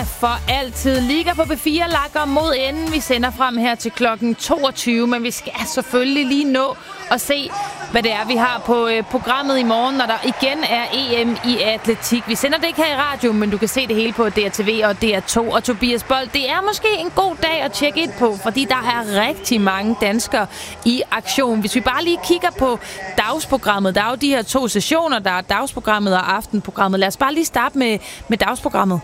for altid. Liga på B4 lakker mod enden. Vi sender frem her til klokken 22, men vi skal selvfølgelig lige nå at se, hvad det er, vi har på programmet i morgen, når der igen er EM i atletik. Vi sender det ikke her i radio, men du kan se det hele på DRTV og DR2. Og Tobias Bold, det er måske en god dag at tjekke ind på, fordi der er rigtig mange danskere i aktion. Hvis vi bare lige kigger på dagsprogrammet, der er jo de her 2 sessioner, der er dagsprogrammet og aftenprogrammet. Lad os bare lige starte med dagsprogrammet.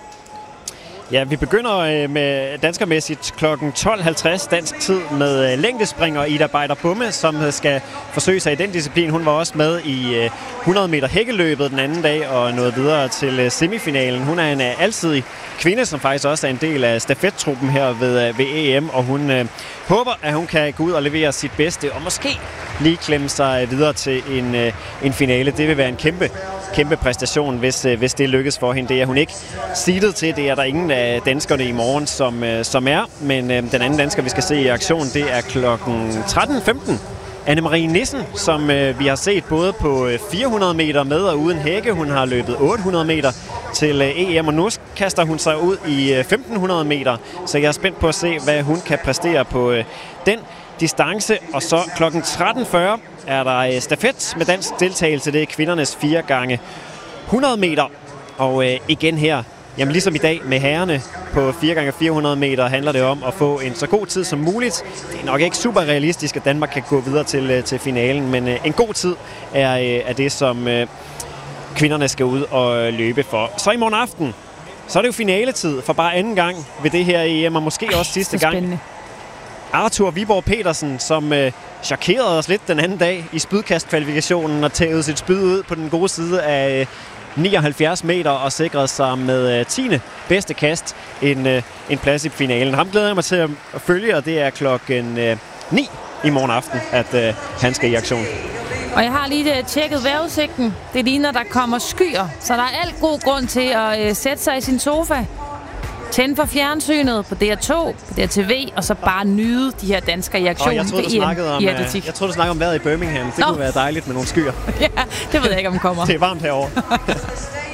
Ja, vi begynder med danskermæssigt kl. 12.50 dansk tid med længdespringer Ida Beider Bumme, som skal forsøge sig i den disciplin. Hun var også med i 100 meter hækkeløbet den anden dag og nåede videre til semifinalen. Hun er en alsidig kvinde, som faktisk også er en del af stafettruppen her ved EM, og hun håber, at hun kan gå ud og levere sit bedste, og måske lige klemme sig videre til en finale. Det vil være en kæmpe præstation, hvis det lykkes for hende. Det er hun ikke seedet til. Det er der ingen af danskerne i morgen, som er. Men den anden dansker, vi skal se i aktion, det er kl. 13.15. Anne-Marie Nissen, som vi har set både på 400 meter med og uden hække. Hun har løbet 800 meter til EM, og nu kaster hun sig ud i 1500 meter. Så jeg er spændt på at se, hvad hun kan præstere på den distance. Og så kl. 13.40 er der stafet med dansk deltagelse. Det er kvindernes 4 gange 100 meter. Og igen her, jamen ligesom i dag med herrerne på 4 gange 400 meter, handler det om at få en så god tid som muligt. Det er nok ikke super realistisk, at Danmark kan gå videre til finalen, men en god tid er det, som kvinderne skal ud og løbe for. Så i morgen aften, så er det jo finaletid for bare anden gang ved det her EM, og måske også sidste gang. Arthur Viborg Petersen, som chokerede os lidt den anden dag i spydkastkvalifikationen og tævede sit spyd ud på den gode side af 79 meter og sikrede sig med 10. bedste kast en plads i finalen. Ham glæder jeg mig til at følge, og det er klokken 9 i morgen aften, at han skal i aktion. Og jeg har lige tjekket vejrudsigten. Det ligner, der kommer skyer, så der er alt god grund til at sætte sig i sin sofa, tænde for fjernsynet på DR2, på DRTV, og så bare nyde de her danskere i aktion. Jeg troede, du snakkede om vejret i Birmingham. Det kunne være dejligt med nogle skyer. Ja, det ved jeg ikke, om kommer. Det er varmt herovre.